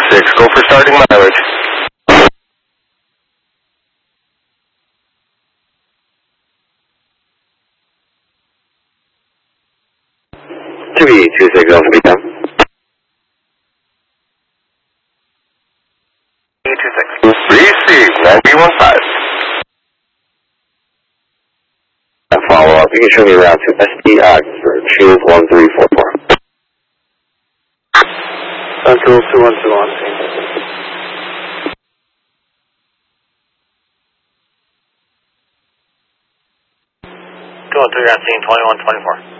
226, go for starting mileage. QB 26, Alpha Beta. 26. Receive 9B15. Follow up. You can show me around to SD for Shield 1344. Control 2121. Go through that scene 2124.